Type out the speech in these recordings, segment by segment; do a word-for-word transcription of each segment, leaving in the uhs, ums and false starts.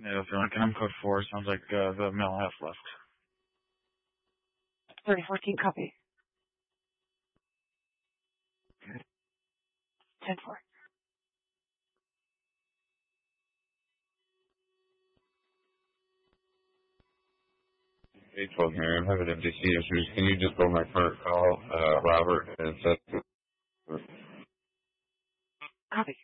Yeah, if you're on cam code four, sounds like uh, the male has left. thirty fourteen, copy. ten four. eight twelve here. I'm having M D C issues. Can you just go my current call, uh, Robert, and set... Copy.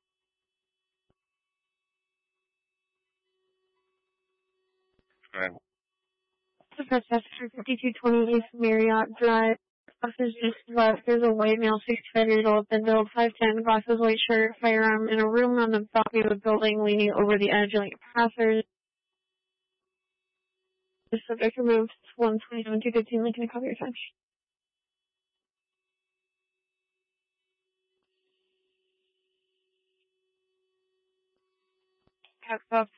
Okay. The first passenger, fifty-two twenty-eight Marriott Drive. Glasses just left. There's a white male, sixty-five years old, thin build, five ten, glasses, white shirt, firearm, in a room on the balcony of the building, leaning over the edge like passers. The subject removed. one twenty-seven two fifteen, Lincoln, copy your time. Cat stuff.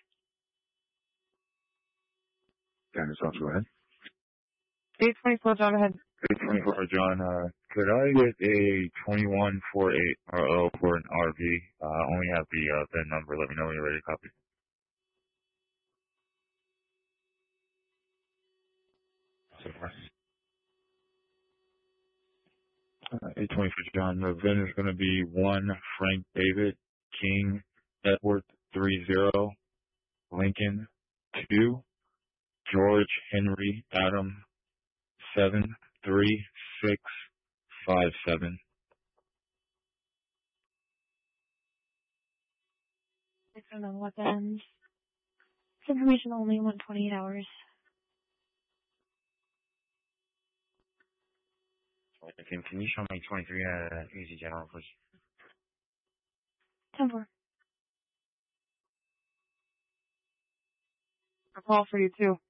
Can yourself, go ahead. eight twenty-four, John, ahead. eight twenty-four, John, uh, could I get a twenty-one forty-eight R O for an R V? Uh, only have the, uh, V I N number. Let me know when you're ready to copy. Uh, eight twenty-four, John, the V I N is going to be one Frank David King Edward three zero Lincoln two George Henry Adam seven three six five seven. I don't know what that ends. Information only, one twenty-eight hours. Can, can you show me twenty-three uh, Easy General, please? ten four. A call for you, too.